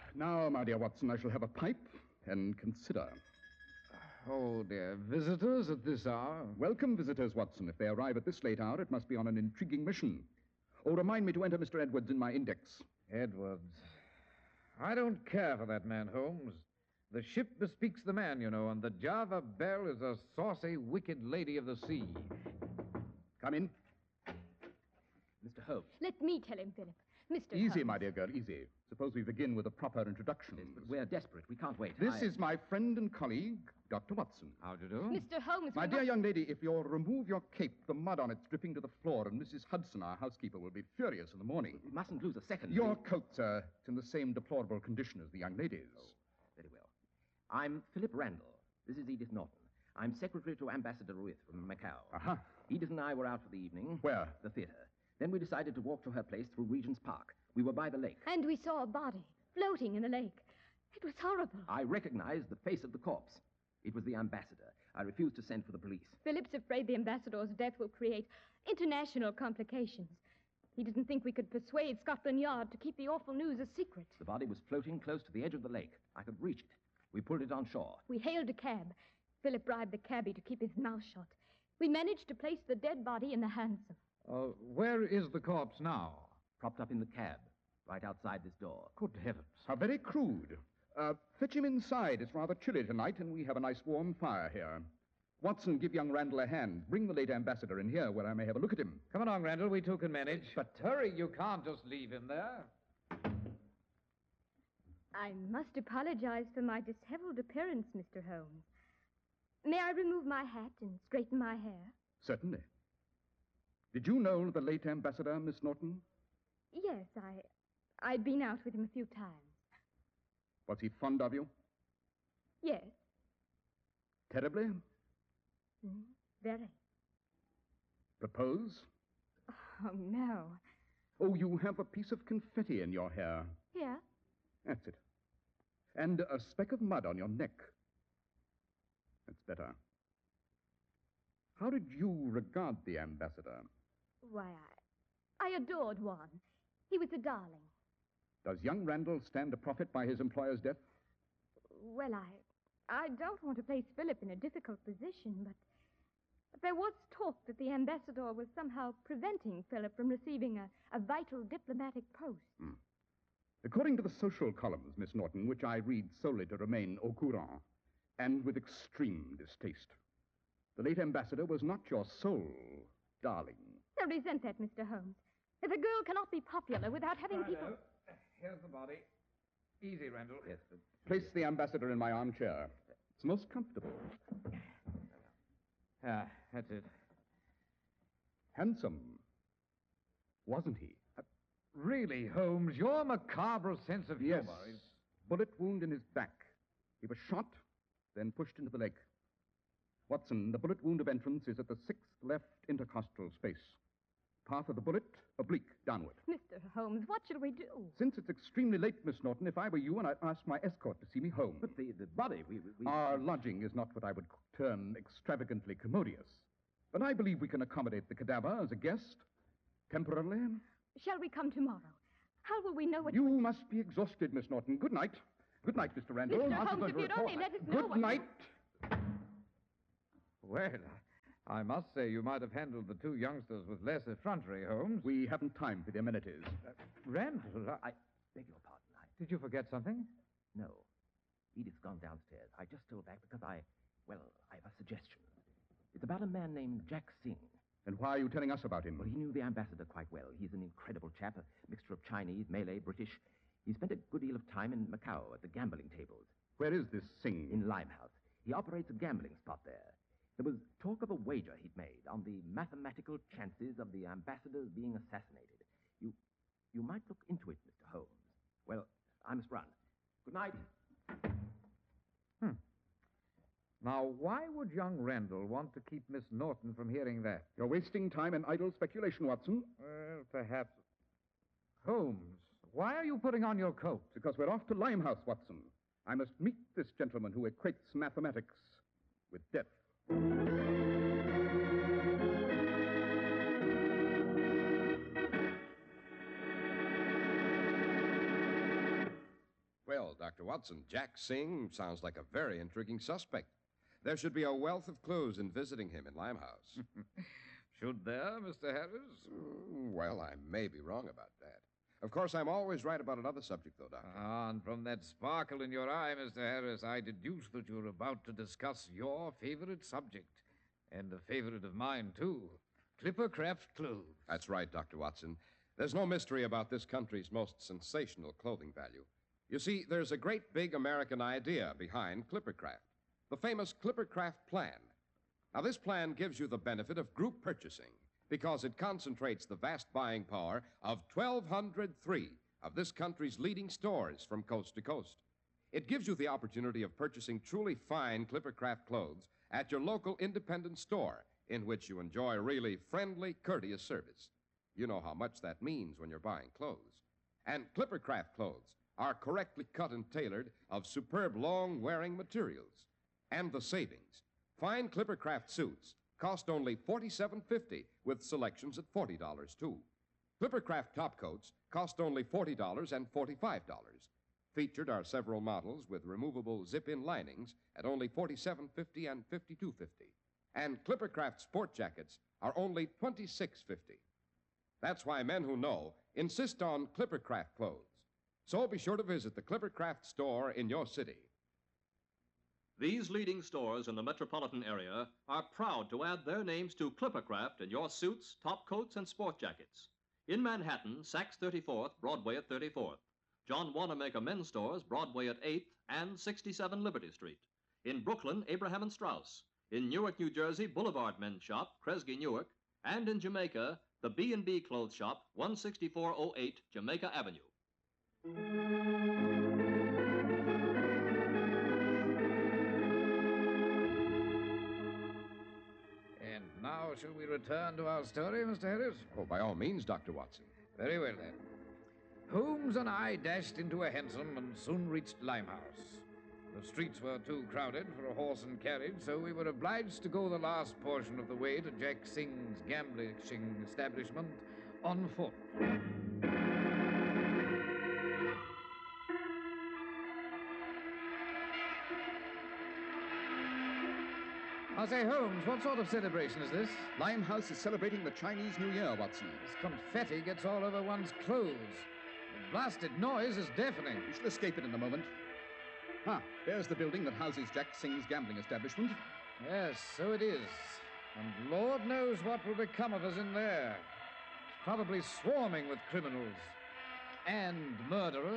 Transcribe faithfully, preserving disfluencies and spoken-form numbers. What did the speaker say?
Now, my dear Watson, I shall have a pipe and consider. Oh, dear. Visitors at this hour? Welcome visitors, Watson. If they arrive at this late hour, it must be on an intriguing mission. Oh, remind me to enter Mister Edwards in my index. Edwards. I don't care for that man, Holmes. The ship bespeaks the man, you know, and the Java Belle is a saucy, wicked lady of the sea. Come in. Mister Holmes. Let me tell him, Philip. Mister Easy, Holmes. my dear girl, easy. Suppose we begin with a proper introduction. Yes, but we're desperate. We can't wait. This I... is my friend and colleague, Doctor Watson. How do you do? Mister Holmes, My we dear must- young lady, if you'll remove your cape, the mud on it's dripping to the floor, and Missus Hudson, our housekeeper, will be furious in the morning. We mustn't lose a second. Your coat, sir, it's in the same deplorable condition as the young lady's. Oh, very well. I'm Philip Randall. This is Edith Norton. I'm secretary to Ambassador Ruiz from Macau. Aha. Edith and I were out for the evening. Where? The theater. Then we decided to walk to her place through Regent's Park. We were by the lake. And we saw a body floating in the lake. It was horrible. I recognized the face of the corpse. It was the ambassador. I refused to send for the police. Philip's afraid the ambassador's death will create international complications. He didn't think we could persuade Scotland Yard to keep the awful news a secret. The body was floating close to the edge of the lake. I could reach it. We pulled it on shore. We hailed a cab. Philip bribed the cabbie to keep his mouth shut. We managed to place the dead body in the hansom. Uh, where is the corpse now? Propped up in the cab, right outside this door. Good heavens. How very crude. Uh, fetch him inside. It's rather chilly tonight, and we have a nice warm fire here. Watson, give young Randall a hand. Bring the late ambassador in here where I may have a look at him. Come along, Randall. We too can manage. But hurry, you can't just leave him there. I must apologize for my disheveled appearance, Mister Holmes. May I remove my hat and straighten my hair? Certainly. Did you know the late ambassador, Miss Norton? Yes, I... I'd been out with him a few times. Was he fond of you? Yes. Terribly? Mm, very. Propose? Oh, no. Oh, you have a piece of confetti in your hair. Here? That's it. And a speck of mud on your neck. That's better. How did you regard the ambassador? Why, I... I adored Juan. He was a darling. Does young Randall stand to profit by his employer's death? Well, I... I don't want to place Philip in a difficult position, but... but there was talk that the ambassador was somehow preventing Philip from receiving a, a vital diplomatic post. Hmm. According to the social columns, Miss Norton, which I read solely to remain au courant, and with extreme distaste, the late ambassador was not your sole darling. I resent that, Mister Holmes. If a girl cannot be popular without having people... Here's the body. Easy, Randall. Yes, but... Place the ambassador in my armchair. It's most comfortable. Ah, that's it. Handsome. Wasn't he? Uh, Really, Holmes, your macabre sense of yes. humor is... Bullet wound in his back. He was shot, then pushed into the lake. Watson, the bullet wound of entrance is at the sixth left intercostal space. Path of the bullet, oblique, downward. Mister Holmes, what shall we do? Since it's extremely late, Miss Norton, if I were you, and I'd ask my escort to see me home. But the, the body, we... we... Our lodging is not what I would term extravagantly commodious. But I believe we can accommodate the cadaver as a guest. Temporarily. Shall we come tomorrow? How will we know what... You must be exhausted, Miss Norton. Good night. Good night, Mister Randall. Mister I'll Holmes, go if to you'd report. only let us know Good what... night. Well, I must say you might have handled the two youngsters with less effrontery, Holmes. We haven't time for the amenities. Uh, Randall, I... I beg your pardon. I... Did you forget something? No. Edith's gone downstairs. I just stole back because I... Well, I have a suggestion. It's about a man named Jack Singh. And why are you telling us about him? Well, he knew the ambassador quite well. He's an incredible chap, a mixture of Chinese, Malay, British. He spent a good deal of time in Macau at the gambling tables. Where is this Singh? In Limehouse. He operates a gambling spot there. There was talk of a wager he'd made on the mathematical chances of the ambassador's being assassinated. You you might look into it, Mister Holmes. Well, I must run. Good night. Hmm. Now, why would young Randall want to keep Miss Norton from hearing that? You're wasting time in idle speculation, Watson. Well, perhaps... Holmes, why are you putting on your coat? Because we're off to Limehouse, Watson. I must meet this gentleman who equates mathematics with death. Well, Well, Doctor Watson, Jack Singh sounds like a very intriguing suspect. There should be a wealth of clues in visiting him in Limehouse. Should there, Mister Harris? Mm, well, I may be wrong about that. Of course, I'm always right about another subject, though, Doctor. Ah, and from that sparkle in your eye, Mister Harris, I deduce that you're about to discuss your favorite subject. And a favorite of mine, too. Clippercraft clothes. That's right, Doctor Watson. There's no mystery about this country's most sensational clothing value. You see, there's a great big American idea behind Clippercraft, the famous Clippercraft Plan. Now, this plan gives you the benefit of group purchasing because it concentrates the vast buying power of twelve oh three of this country's leading stores from coast to coast. It gives you the opportunity of purchasing truly fine Clippercraft clothes at your local independent store, in which you enjoy really friendly, courteous service. You know how much that means when you're buying clothes. And Clippercraft clothes are correctly cut and tailored of superb long-wearing materials. And the savings. Fine Clippercraft suits cost only forty-seven fifty with selections at forty dollars, too. Clippercraft topcoats cost only forty dollars and forty-five dollars. Featured are several models with removable zip-in linings at only forty-seven fifty and fifty-two fifty. And Clippercraft sport jackets are only twenty-six fifty. That's why men who know insist on Clippercraft clothes. So be sure to visit the Clippercraft store in your city. These leading stores in the metropolitan area are proud to add their names to Clippercraft in your suits, topcoats, and sport jackets. In Manhattan, Saks thirty-fourth, Broadway at thirty-fourth. John Wanamaker Men's Stores, Broadway at eighth and sixty-seven Liberty Street. In Brooklyn, Abraham and Straus. In Newark, New Jersey, Boulevard Men's Shop, Kresge Newark. And in Jamaica, the B and B Clothes Shop, one sixty-four oh eight Jamaica Avenue. And now, shall we return to our story, Mister Harris? Oh, by all means, Doctor Watson. Very well, then. Holmes and I dashed into a hansom and soon reached Limehouse. The streets were too crowded for a horse and carriage, so we were obliged to go the last portion of the way to Jack Singh's gambling establishment on foot. I say, Holmes, what sort of celebration is this? Limehouse is celebrating the Chinese New Year, Watson. This confetti gets all over one's clothes. The blasted noise is deafening. We shall escape it in a moment. Ah, there's the building that houses Jack Singh's gambling establishment. Yes, so it is. And Lord knows what will become of us in there. It's probably swarming with criminals and murderers.